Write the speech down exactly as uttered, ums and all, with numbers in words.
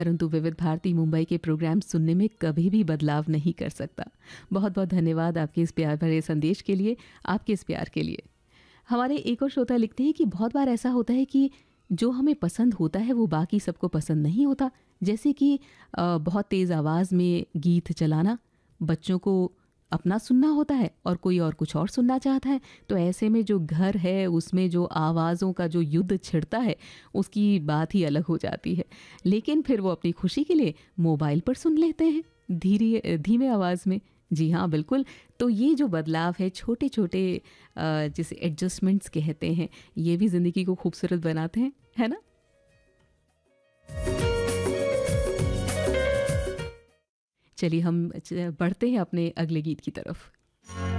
परंतु विविध भारती मुंबई के प्रोग्राम सुनने में कभी भी बदलाव नहीं कर सकता। बहुत बहुत धन्यवाद आपके इस प्यार भरे संदेश के लिए, आपके इस प्यार के लिए। हमारे एक और श्रोता लिखते हैं कि बहुत बार ऐसा होता है कि जो हमें पसंद होता है वो बाकी सबको पसंद नहीं होता। जैसे कि अ, बहुत तेज़ आवाज़ में गीत चलाना, बच्चों को अपना सुनना होता है और कोई और कुछ और सुनना चाहता है। तो ऐसे में जो घर है उसमें जो आवाज़ों का जो युद्ध छिड़ता है उसकी बात ही अलग हो जाती है। लेकिन फिर वो अपनी खुशी के लिए मोबाइल पर सुन लेते हैं धीरे धीमे आवाज़ में। जी हाँ, बिल्कुल। तो ये जो बदलाव है छोटे-छोटे अ, जिसे एडजस्टमेंट्स कहते हैं, ये भी ज़िंदगी को खूबसूरत बनाते हैं, है ना? चलिए हम च बढ़ते हैं अपने अगले गीत की तरफ।